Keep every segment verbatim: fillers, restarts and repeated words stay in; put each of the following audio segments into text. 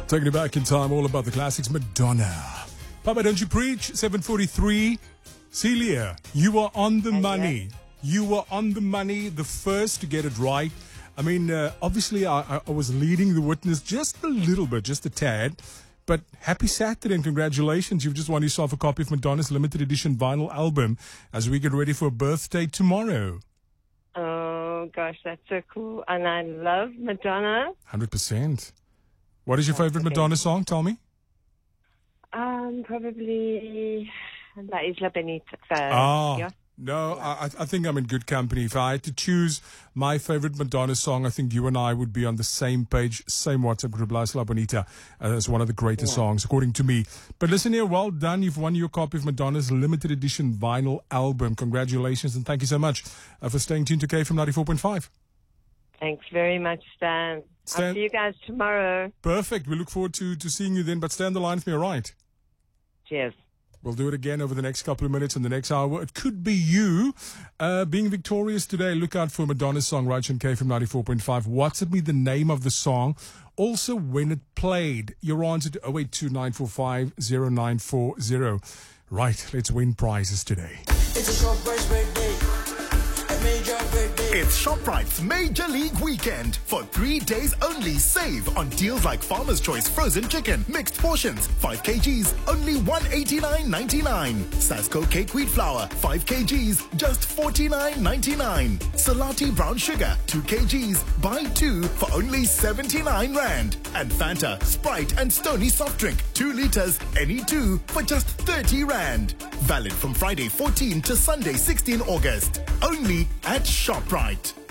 Taking it back in time, all about the classics. Madonna. Papa, don't you preach? seven forty-three. Celia, you are on the money. You were on the money, the first to get it right. I mean, uh, obviously, I, I was leading the witness just a little bit, just a tad. But happy Saturday and congratulations. You've just won yourself a copy of Madonna's limited edition vinyl album as we get ready for a birthday tomorrow. Oh, gosh, that's so cool. And I love Madonna. one hundred percent. What is your favorite okay. Madonna song? Tell me. Um, probably La Isla Bonita. Ah, yeah. no, I, I think I'm in good company. If I had to choose my favorite Madonna song, I think you and I would be on the same page, same WhatsApp group, La Isla Bonita, uh, as one of the greatest yeah. songs, according to me. But listen here, well done. You've won your copy of Madonna's limited edition vinyl album. Congratulations, and thank you so much uh, for staying tuned to K F M ninety-four point five. Thanks very much, Stan. Stan. I'll see you guys tomorrow. Perfect. We look forward to, to seeing you then, but stay on the line with me, all right? Cheers. We'll do it again over the next couple of minutes in the next hour. It could be you uh, being victorious today. Look out for Madonna's song right on K F M ninety-four point five. WhatsApp me the name of the song. Also, when it played. Your answer to oh eight two nine four five oh nine four oh. Right, let's win prizes today. It's a ShopRite's birthday. A major birthday. It's ShopRite's Major League Weekend. For three days only, save on deals like Farmer's Choice frozen chicken, mixed portions, five kilograms, only one eighty-nine ninety-nine. Sasco cake wheat flour, five kilograms, just forty-nine ninety-nine. Salati brown sugar, two kilograms, buy two for only seventy-nine rand. And Fanta, Sprite and Stony soft drink, two liters, any two for just thirty rand. Valid from Friday fourteenth to Sunday sixteenth August. Only at ShopRite.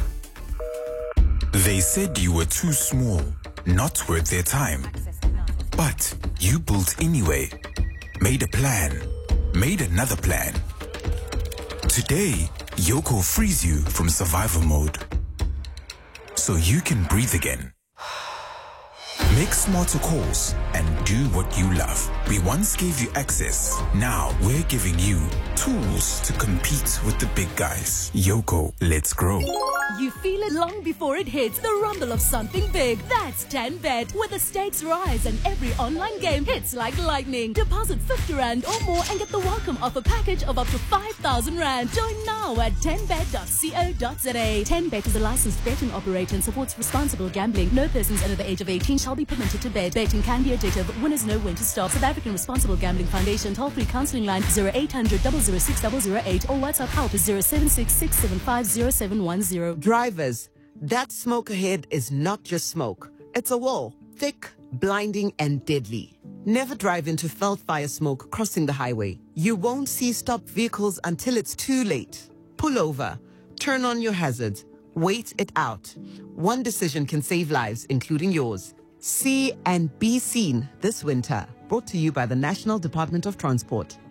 They said you were too small, not worth their time. But you built anyway. Made a plan. Made another plan. Today, Yoco frees you from survival mode. So you can breathe again. Make smarter calls and do what you love. We once gave you access. Now we're giving you tools to compete with the big guys. Yoco, let's grow. You feel it long before it hits, the rumble of something big. That's ten bet, where the stakes rise and every online game hits like lightning. Deposit fifty rand or more and get the welcome offer package of up to five thousand rand. Join now at ten bet dot co dot za. ten bet is a licensed betting operator and supports responsible gambling. No persons under the age of eighteen shall be permitted to bet. Betting can be addictive. Winners know when to stop. South African Responsible Gambling Foundation toll-free counselling line zero eight hundred, double oh six, double oh eight or WhatsApp help is zero seven six, six seven five, zero seven one zero. Drivers, that smoke ahead is not just smoke. It's a wall, thick, blinding, and deadly. Never drive into felt fire smoke crossing the highway. You won't see stopped vehicles until it's too late. Pull over, turn on your hazards, wait it out. One decision can save lives, including yours. See and be seen this winter. Brought to you by the National Department of Transport.